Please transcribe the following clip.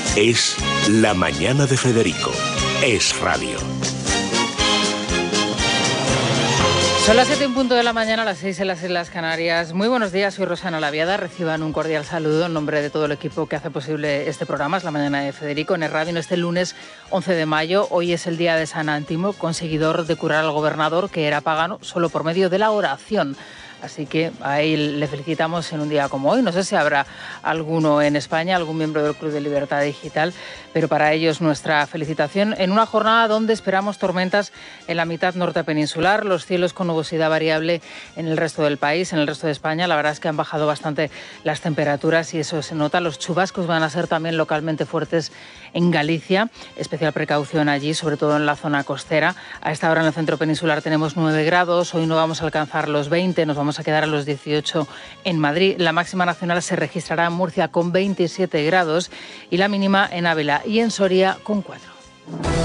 Es La Mañana de Federico. Es radio. Son las 7 en punto de la mañana, las 6 en las Islas Canarias. Muy buenos días, soy Rosana Laviada. Reciban un cordial saludo en nombre de todo el equipo que hace posible este programa. Es La Mañana de Federico en el radio en este lunes 11 de mayo. Hoy es el día de San Antimo, conseguidor de curar al gobernador que era pagano solo por medio de la oración. Así que ahí le felicitamos en un día como hoy. No sé si habrá alguno en España, algún miembro del Club de Libertad Digital, pero para ellos nuestra felicitación en una jornada donde esperamos tormentas en la mitad norte peninsular, los cielos con nubosidad variable en el resto del país, en el resto de España. La verdad es que han bajado bastante las temperaturas y eso se nota. Los chubascos van a ser también localmente fuertes en Galicia. Especial precaución allí, sobre todo en la zona costera. A esta hora en el centro peninsular tenemos 9 grados. Hoy no vamos a alcanzar los 20, nos vamos a quedar a los 18 en Madrid. La máxima nacional se registrará en Murcia con 27 grados y la mínima en Ávila y en Soria con 4.